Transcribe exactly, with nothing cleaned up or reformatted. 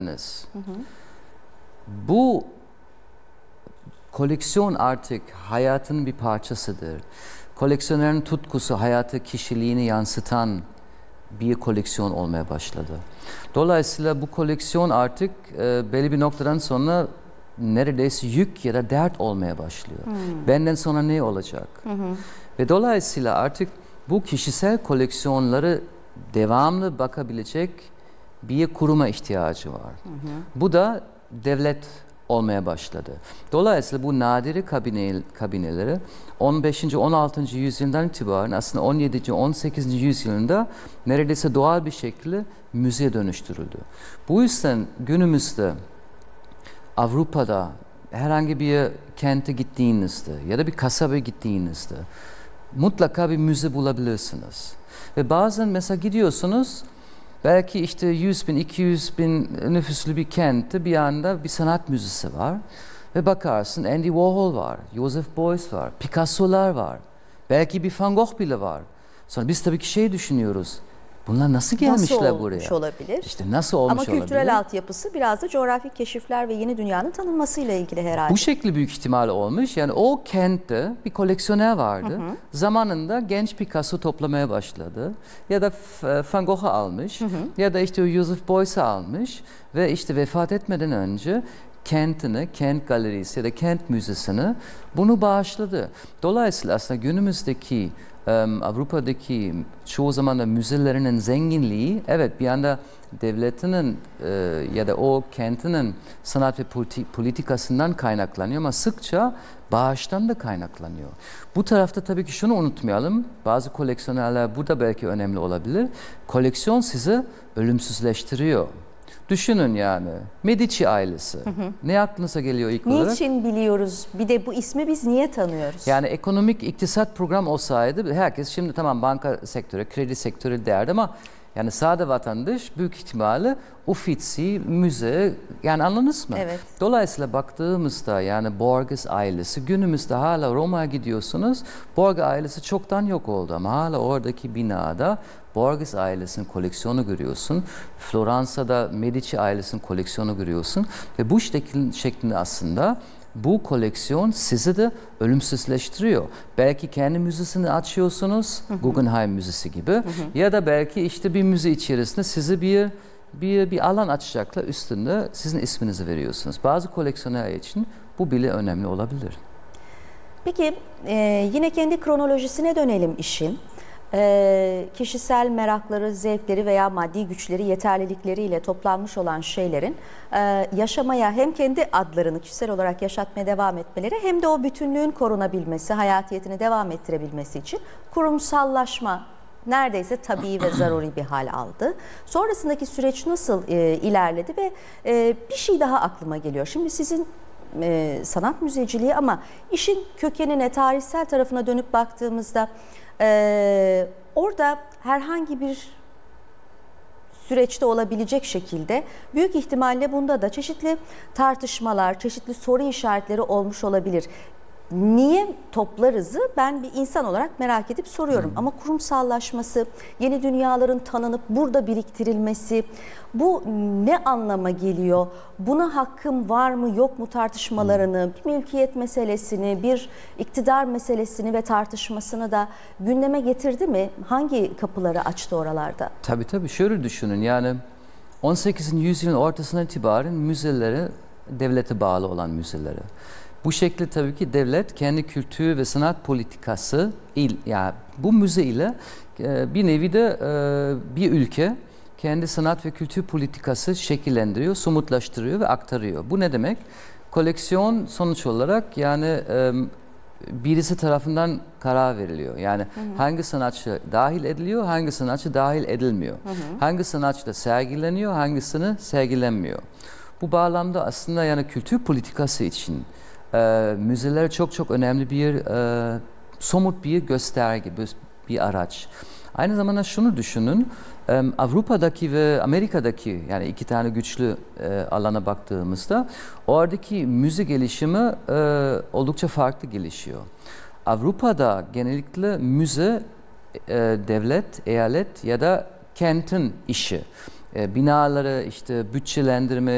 Hı hı. Bu koleksiyon artık hayatın bir parçasıdır. Koleksiyonerin tutkusu hayatı, kişiliğini yansıtan bir koleksiyon olmaya başladı. Dolayısıyla bu koleksiyon artık e, belli bir noktadan sonra neredeyse yük ya da dert olmaya başlıyor. Hmm. Benden sonra ne olacak? Hı hı. Ve dolayısıyla artık bu kişisel koleksiyonları devamlı bakabilecek bir kuruma ihtiyacı var. Hı hı. Bu da devlet olmaya başladı. Dolayısıyla bu nadiri kabine, kabineleri on beşinci on altıncı yüzyıldan itibaren aslında on yedinci on sekizinci yüzyılında neredeyse doğal bir şekilde müzeye dönüştürüldü. Bu yüzden günümüzde Avrupa'da herhangi bir kente gittiğinizde ya da bir kasabaya gittiğinizde mutlaka bir müze bulabilirsiniz. Ve bazen mesela gidiyorsunuz, belki işte yüz bin, iki yüz bin nüfuslu bir kentte bir anda bir sanat müzesi var. Ve bakarsın Andy Warhol var, Joseph Beuys var, Picasso'lar var. Belki bir Van Gogh bile var. Sonra biz tabii ki şey düşünüyoruz. Bunlar nasıl gelmişler nasıl buraya? Nasıl olmuş olabilir? İşte nasıl olmuş olabilir? Ama kültürel altyapısı biraz da coğrafi keşifler ve yeni dünyanın tanınmasıyla ilgili herhalde. Bu şekli büyük ihtimal olmuş. Yani o kentte bir koleksiyoner vardı. Hı hı. Zamanında genç Picasso toplamaya başladı. Ya da Van Gogh'u almış. Hı hı. Ya da işte Joseph Beuys'u almış. Ve işte vefat etmeden önce kentini, kent galerisi ya da kent müzesini bunu bağışladı. Dolayısıyla aslında günümüzdeki Um, Avrupa'daki çoğu zaman da müzelerinin zenginliği, evet bir anda devletinin e, ya da o kentinin sanat ve politi politikasından kaynaklanıyor ama sıkça bağıştan da kaynaklanıyor. Bu tarafta tabii ki şunu unutmayalım, bazı koleksiyonerler burada belki önemli olabilir, koleksiyon sizi ölümsüzleştiriyor. Düşünün yani Medici ailesi. Hı hı. Ne aklınıza geliyor ilk Niçin olarak? Niçin biliyoruz? Bir de bu ismi biz niye tanıyoruz? Yani ekonomik iktisat program olsaydı herkes şimdi tamam banka sektörü, kredi sektörü derdi ama yani sade vatandaş büyük ihtimalle Uffizi, müze, yani anladınız mı? Evet. Dolayısıyla baktığımızda yani Borges ailesi günümüzde hala Roma'ya gidiyorsunuz. Borges ailesi çoktan yok oldu ama hala oradaki binada Borges ailesinin koleksiyonu görüyorsun. Floransa'da Medici ailesinin koleksiyonu görüyorsun. Ve bu şekil, şeklinde aslında bu koleksiyon sizi de ölümsüzleştiriyor. Belki kendi müzesini açıyorsunuz, hı hı. Guggenheim Müzesi gibi. Hı hı. Ya da belki işte bir müze içerisinde sizi bir bir bir alan açacaklar, üstünde sizin isminizi veriyorsunuz. Bazı koleksiyoner için bu bile önemli olabilir. Peki e, yine kendi kronolojisine dönelim işin. E, kişisel merakları, zevkleri veya maddi güçleri, yeterlilikleriyle toplanmış olan şeylerin e, yaşamaya hem kendi adlarını kişisel olarak yaşatmaya devam etmeleri hem de o bütünlüğün korunabilmesi, hayatiyetini devam ettirebilmesi için kurumsallaşma neredeyse tabii ve zaruri bir hal aldı. Sonrasındaki süreç nasıl e, ilerledi ve e, bir şey daha aklıma geliyor. Şimdi sizin e, sanat müzeciliği ama işin kökenine, tarihsel tarafına dönüp baktığımızda e, orada herhangi bir süreçte olabilecek şekilde büyük ihtimalle bunda da çeşitli tartışmalar, çeşitli soru işaretleri olmuş olabilir. Niye toplarızı ben bir insan olarak merak edip soruyorum. Hmm. Ama kurumsallaşması, yeni dünyaların tanınıp burada biriktirilmesi, bu ne anlama geliyor? Buna hakkım var mı yok mu tartışmalarını, hmm. bir mülkiyet meselesini, bir iktidar meselesini ve tartışmasını da gündeme getirdi mi? Hangi kapıları açtı oralarda? Tabii tabii şöyle düşünün, yani on sekizinci yüzyılın ortasından itibaren müzeleri, devlete bağlı olan müzeleri. Bu şekilde tabii ki devlet kendi kültür ve sanat politikası il, yani bu müze ile e, bir nevi de e, bir ülke kendi sanat ve kültür politikası şekillendiriyor, somutlaştırıyor ve aktarıyor. Bu ne demek? Koleksiyon sonuç olarak yani e, birisi tarafından karar veriliyor. Yani hı hı. hangi sanatçı dahil ediliyor, hangi sanatçı dahil edilmiyor. Hı hı. Hangi sanatçı da sergileniyor, hangisini sergilenmiyor. Bu bağlamda aslında yani kültür politikası için Ee, müzeler çok çok önemli bir e, somut bir gösterge, bir, bir araç. Aynı zamanda şunu düşünün, e, Avrupa'daki ve Amerika'daki yani iki tane güçlü e, alana baktığımızda oradaki müze gelişimi e, oldukça farklı gelişiyor. Avrupa'da genellikle müze e, devlet, eyalet ya da kentin işi. E, binaları işte bütçelendirme,